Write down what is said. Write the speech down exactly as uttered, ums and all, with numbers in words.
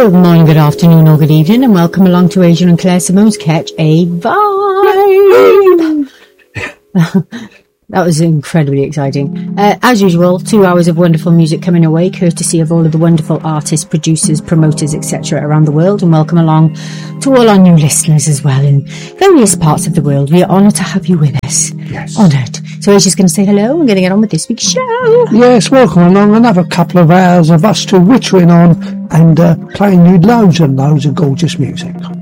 Good morning, good afternoon, or good evening, and welcome along to Adrian and Claire Simone's Catch a Vibe. That was incredibly exciting. Uh, as usual, two hours of wonderful music coming away, courtesy of all of the wonderful artists, producers, promoters, et cetera around the world, and welcome along to all our new listeners as well in various parts of the world. We are honoured to have you with us. Yes. Honoured. So Adrian's going to say hello. We're going to get on with this week's show. Yes, welcome along. Another couple of hours of us two wittering on and uh, playing you loads and loads of gorgeous music.